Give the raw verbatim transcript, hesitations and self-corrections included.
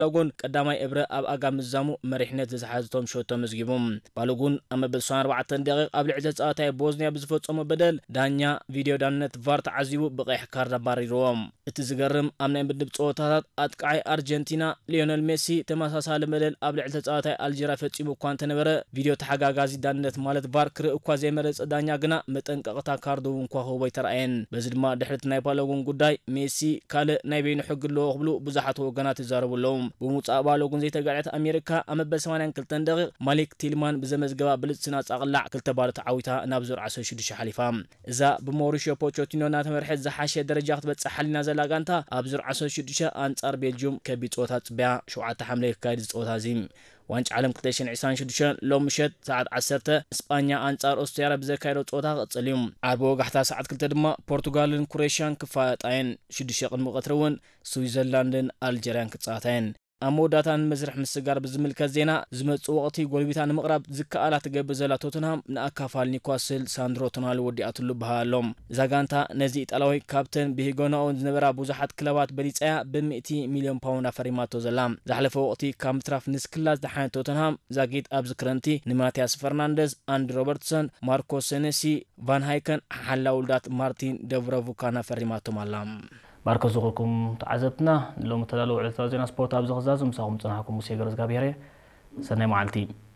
ባሎጉን ቀዳማይ እብረ ኣብ ኣጋም ዝዛሙ መሪሕነት ዝሓዘቶም ሸቶ መዝጊቦም ባሎጉን ኣብ መበል ኣርባዕተ ደቂቕ ኣብ ልዕሊ ጸወታ ቦዝኒያ ብዝፈጸሙ በደል ዳኛ ቪድዮ ዳንነት ቫር ተዓዚቡ ብቀይሕ ካርድ ኣባሪሮም እቲ ዝገርም ኣብ ናይ ምድብ ጸወታታት ኣጥቃዓይ ኣርጀንቲና ሊዮነል ሜሲ ተመሳሳሊ በደል ኣብ ልዕሊ ጸወታ ኣልጀሪያ ፈጺሙ እኳ እንተነበረ ቪድዮ ተሓጋጋዚ ዳንነት ማለት ቫር ክርኢ እኳ ዘይመረጸ ዳኛ ግና መጠንቀቕታ ካርድ እንኳ ኸቦ ይተረኣየን በዚ ድማ ድሕሪት ናይ ባሎጉን ጉዳይ ሜሲ ካልእ ናይ በይኑ ሕጊ ኣለዎ ክብሉ ብዙሓት ወገናት ይዛረቡሎም ብሙጻእ ባሎጉን ዘይተጋጨት ኣሜሪካ ኣብ መበል ሰማንያ ክልተ ደቂቕ ማሊክ ቲልማን ብዘመዝገባ ብልጽና ጻቕላዕ ክልተ ባሎ ተዓዊታ ናብ ዙር ዓሰርተ ሽዱሽተ ሓሊፋ እዛ ብሞሪሽዮ ፖቾቲኖ ናተመርሐት ዝሓሸ ደረጃ ክትበጽሕ ሓሊና ዘላ ጋንታ ኣብ ዙር ዓሰርተ ሽዱሽተ ኣንጻር ቤልጅየም ከቢድ ጸወታ ጽብያ ሸውዓተ ሓምለ ክካየድ ዝጸወታ ዚ ዋንጫ ዓለም ክልተ ሽሕን ዒስራን ሽዱሽተ ሎም ምሸት ሰዓት ዓሰርተ እስጳኛ ኣንጻር ኦስትሪያ ብዘካየዶ ጸወታ ክቕጽል እዩ ዓርቢ ወጋሕታ ሰዓት ክልተ ድማ ፖርቱጋልን ክሮኤሽያን ክፋጠጣየን ሽዱሽተ ቅድሚ ቀትሪ እውን ስዊዘርላንድን ኣልጀሪያን ክጻወታየን ኣብ መወዳእታን መዝርሕ ምስጋር ብዝምልከት ዜና ዝመጽእ ወቕቲ ጎልቢታ ንምቕራብ ዝከኣላ ትገብር ዘላ ቶተንሃም ንኣካፋል ኒውካስል ሳንድሮ ቶናሊ ወዲኣትሉ ባህሎም እዛ ጋንታ ነዚ ኢጣልያዊ ካፕተን ብሂጎናኡ ዝነበራ ብዙሓት ክለባት በሊፀያ ብሚእቲ ሚልዮን ፓውንድ ኣፈሪማቶ ዘላ ዝሓለፈ ወቕቲ ካብ ምትራፍ ንስክላስ ዝሓነት ቶተንሃም ዛጊት ኣብ ዝክረንቲ ንማቲያስ ፈርናንደዝ አንዲ ሮበርትሰን ማርኮ ሴኔሲ ቫን ሃይከን ሓላ ውልዳት ማርቲን ደብረቡካን ኣፈሪማቶም ኣላ بارك زغلكم تعزبتنا لو متدلو على زينا سبورت أبزغ زازم ساهم صنعكم موسيقى رزقا بيري سنة معلتي